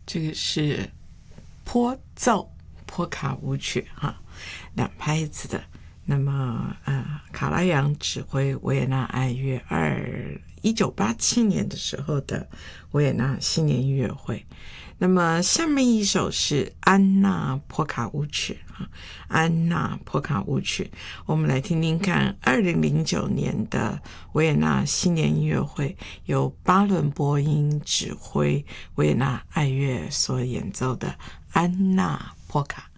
这个是坡奏波卡舞曲哈，两拍子的。那么卡拉扬指挥维也纳爱乐1987年的时候的维也纳新年音乐会。那么下面一首是安娜波卡舞曲安娜波卡舞曲，我们来听听看2009年的维也纳新年音乐会由巴伦波因指挥维也纳爱乐所演奏的安娜波卡。